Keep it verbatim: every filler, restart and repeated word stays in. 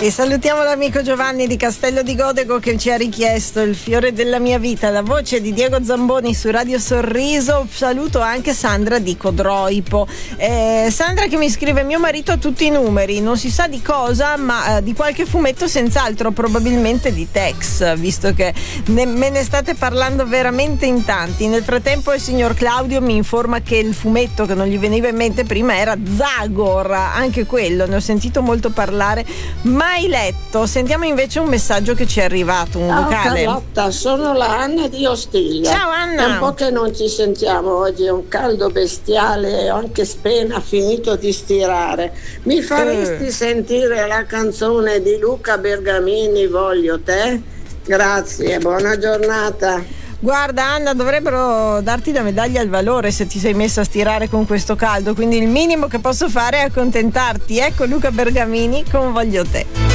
E salutiamo l'amico Giovanni di Castello di Godego che ci ha richiesto Il fiore della mia vita, la voce di Diego Zamboni su Radio Sorriso. Saluto anche Sandra di Codroipo. Eh, Sandra che mi scrive: mio marito ha tutti i numeri, non si sa di cosa, ma eh, di qualche fumetto senz'altro, probabilmente di Tex, visto che ne, me ne state parlando veramente in tanti. Nel frattempo il signor Claudio mi informa che il fumetto che non gli veniva in mente prima era Zagor, anche quello ne ho sentito molto parlare, mai letto. Sentiamo invece un messaggio che ci è arrivato, un Ciao vocale. Carlotta, sono la Anna di Ostiglia. Ciao Anna. È un po' che non ci sentiamo oggi, è un caldo bestiale, ho anche appena finito di stirare. Mi faresti eh. sentire la canzone di Luca Bergamini, Voglio te? Grazie, buona giornata. Guarda Anna, dovrebbero darti la medaglia al valore se ti sei messa a stirare con questo caldo, quindi il minimo che posso fare è accontentarti. Ecco Luca Bergamini con Voglio te.